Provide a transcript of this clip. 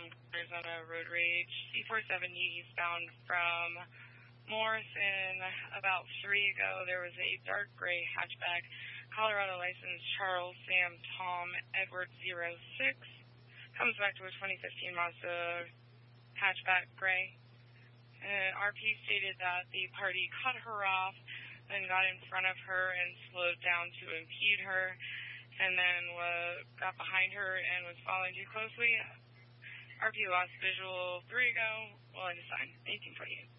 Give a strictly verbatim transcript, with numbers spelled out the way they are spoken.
Arizona road rage. C four seventy eastbound from Morrison. About three ago, there was a dark gray hatchback. Colorado license Charles Sam Tom Edward zero six. Comes back to a twenty fifteen Mazda hatchback gray. Uh, R P stated that the party cut her off, then got in front of her and slowed down to impede her, and then uh, got behind her and was following too closely. R P lost visual three ago, well, undefined, eighteen forty-eight.